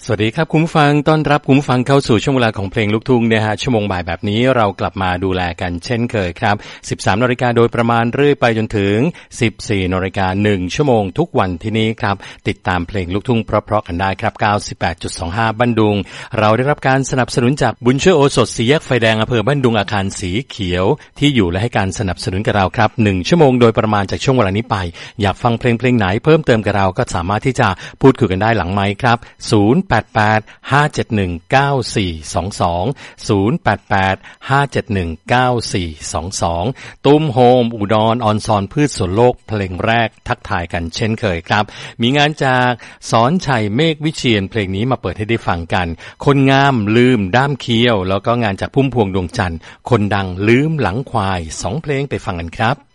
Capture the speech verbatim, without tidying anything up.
สวัสดีครับคุณผู้ฟังต้อนรับคุณผู้ฟังเข้าสู่ช่วงเวลาของเพลงลูกทุ่งนะฮะชั่วโมงบ่ายแบบนี้เรากลับมาดูแลกันเช่นเคยครับ สิบสามนาฬิกาโดยประมาณเรื่อยไปจนถึง สิบสี่นาฬิกาหนึ่งชั่วโมงทุกวันที่นี้ครับติดตามเพลงลูกทุ่งเพราะๆกันได้ครับ เก้าสิบแปดจุดสองห้า บ้านดุงเราได้รับการสนับสนุนจากบุญช่วยโอสถสี่แยกไฟแดงอำเภอบ้านดุงอาคารสีเขียวที่อยู่และให้การสนับสนุนกับเราครับหนึ่งชั่วโมงโดยประมาณจากช่วงเวลานี้ไปอยากฟังเพลงเพลงไหนเพิ่มเติมกับเราก็สามารถที่จะพูดคุยกันได้หลังไมค์ครับศูนย์ แปด แปด ห้า เจ็ด หนึ่ง เก้า สี่ สอง สอง ศูนย์ แปด แปด ห้า เจ็ด หนึ่ง เก้า สี่ สอง สองตุ้มโฮมอุดรออนซอนพืชสวนโลกเพลงแรกทักทายกันเช่นเคยครับมีงานจากสอนชัยเมฆวิเชียรเพลงนี้มาเปิดให้ได้ฟังกันคนงามลืมด้ามเคี้ยวแล้วก็งานจากพุ่มพวงดวงจันทร์คนดังลืมหลังควายสองเพลงไปฟังกันครับ